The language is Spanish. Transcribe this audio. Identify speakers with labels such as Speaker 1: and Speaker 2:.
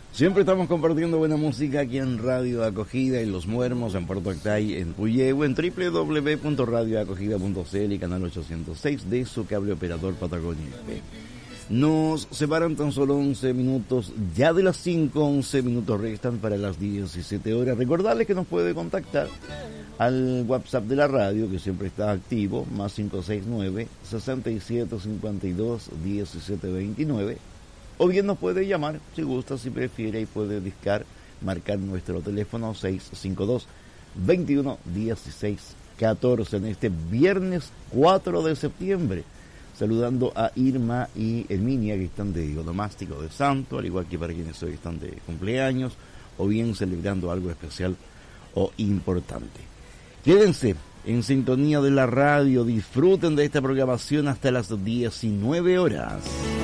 Speaker 1: Siempre estamos compartiendo buena música aquí en Radio Acogida, en Los Muermos, en Puerto Actay, en Puyehue, en www.radioacogida.cl y canal 806 de su cable operador Patagonia IP. Nos separan tan solo 11 minutos, ya de las 5, 11 minutos restan para las 17 horas. Recordarles que nos puede contactar al WhatsApp de la radio, que siempre está activo, más 569-6752-1729. O bien nos puede llamar, si gusta, si prefiere, y puede marcar nuestro teléfono 652-21-16-14 en este viernes 4 de septiembre. Saludando a Irma y Herminia, que están de onomástico de santo, al igual que para quienes hoy están de cumpleaños, o bien celebrando algo especial o importante. Quédense en sintonía de la radio, disfruten de esta programación hasta las 19 horas.